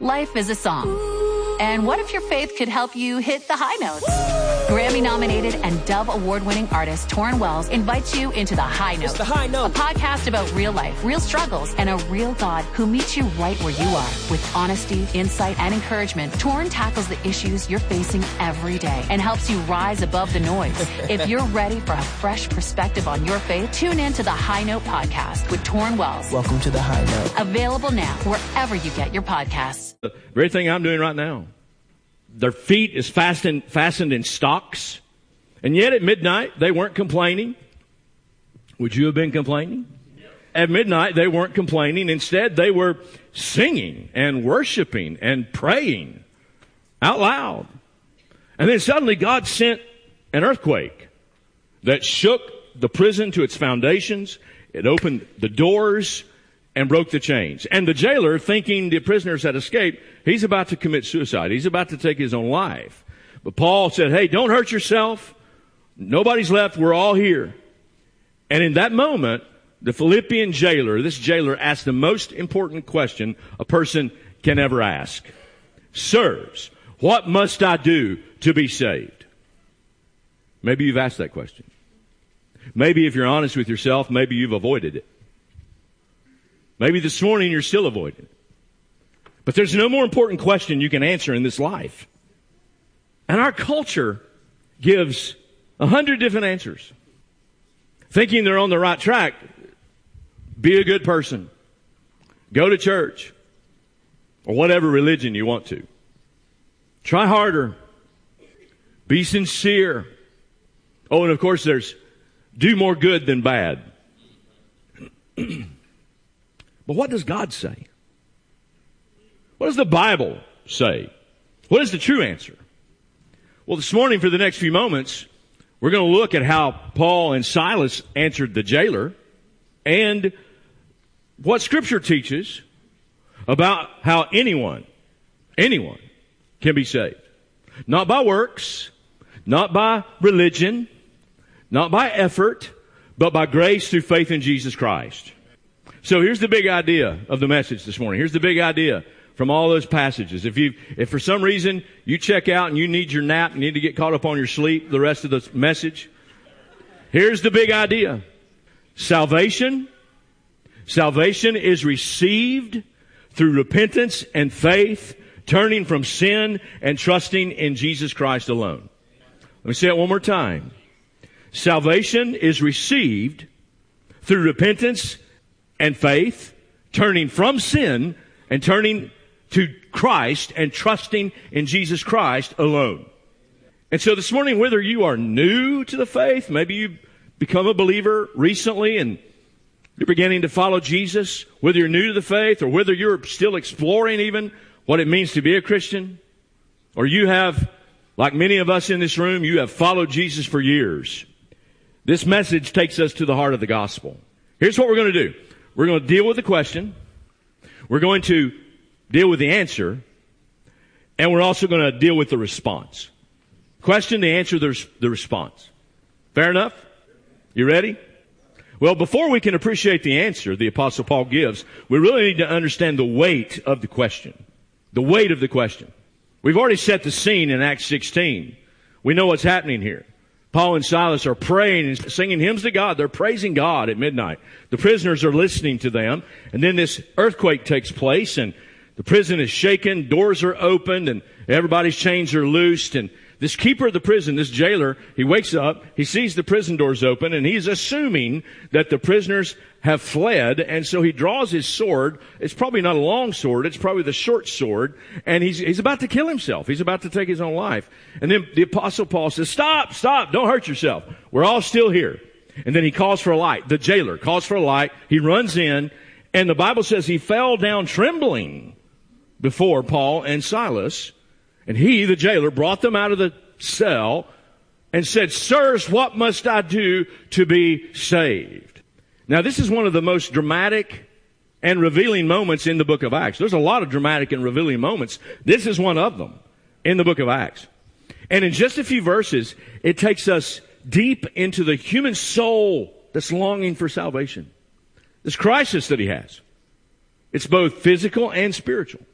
Life is a song. And what if your faith could help you hit the high notes? Grammy-nominated and Dove Award-winning artist Torrin Wells invites you into The High Note. It's The High Note. A podcast about real life, real struggles, and a real God who meets you right where you are. With honesty, insight, and encouragement, Torrin tackles the issues you're facing every day and helps you rise above the noise. If you're ready for a fresh perspective on your faith, tune in to The High Note podcast with Torrin Wells. Welcome to The High Note. Available now wherever you get your podcasts. The very thing I'm doing right now. Their feet is fastened in stocks. And yet at midnight, they weren't complaining. Would you have been complaining? At midnight, they weren't complaining. Instead, they were singing and worshiping and praying out loud. And then suddenly God sent an earthquake that shook the prison to its foundations. It opened the doors and broke the chains. And the jailer, thinking the prisoners had escaped, he's about to commit suicide. He's about to take his own life. But Paul said, hey, don't hurt yourself. Nobody's left. We're all here. And in that moment, the Philippian jailer, this jailer asked the most important question a person can ever ask. Sirs, what must I do to be saved? Maybe you've asked that question. Maybe if you're honest with yourself, maybe you've avoided it. Maybe this morning you're still avoiding it. But there's no more important question you can answer in this life. And our culture gives 100 different answers. Thinking they're on the right track. Be a good person. Go to church. Or whatever religion you want to. Try harder. Be sincere. Oh, and of course there's do more good than bad. But what does God say? What does the Bible say? What is the true answer? Well, this morning for the next few moments, we're going to look at how Paul and Silas answered the jailer and what Scripture teaches about how anyone can be saved. Not by works, not by religion, not by effort, but by grace through faith in Jesus Christ. So here's the big idea of the message this morning. Here's the big idea from all those passages. If for some reason you check out and you need your nap, you need to get caught up on your sleep the rest of the message, here's the big idea. Salvation is received through repentance and faith, turning from sin and trusting in Jesus Christ alone. Let me say it one more time. Salvation is received through repentance and faith, turning from sin and turning to Christ and trusting in Jesus Christ alone. And so this morning, whether you are new to the faith, maybe you've become a believer recently and you're beginning to follow Jesus, whether you're new to the faith or whether you're still exploring even what it means to be a Christian, or you have, like many of us in this room, you have followed Jesus for years. This message takes us to the heart of the gospel. Here's what we're going to do. We're going to deal with the question. We're going to deal with the answer. And we're also going to deal with the response. Question, the answer, the response. Fair enough? You ready? Well, before we can appreciate the answer the Apostle Paul gives, we really need to understand the weight of the question. The weight of the question. We've already set the scene in Acts 16. We know what's happening here. Paul and Silas are praying and singing hymns to God. They're praising God at midnight. The prisoners are listening to them. And then this earthquake takes place and the prison is shaken. Doors are opened and everybody's chains are loosed. And this keeper of the prison, this jailer, he wakes up, he sees the prison doors open, and he's assuming that the prisoners have fled, and so he draws his sword. It's probably not a long sword, it's probably the short sword, and he's about to kill himself. He's about to take his own life. And then the Apostle Paul says, stop, don't hurt yourself. We're all still here. And then he calls for a light. The jailer calls for a light. He runs in, and the Bible says he fell down trembling before Paul and Silas. And he, the jailer, brought them out of the cell and said, sirs, what must I do to be saved? Now, this is one of the most dramatic and revealing moments in the book of Acts. There's a lot of dramatic and revealing moments. This is one of them in the book of Acts. And in just a few verses, it takes us deep into the human soul that's longing for salvation. This crisis that he has. It's both physical and spiritual.